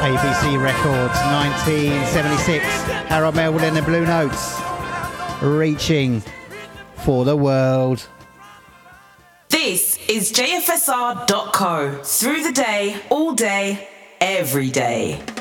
ABC Records, 1976. Harold Melville and the Blue Notes, Reaching for the World. This is JFSR.co. Through the day, all day, every day.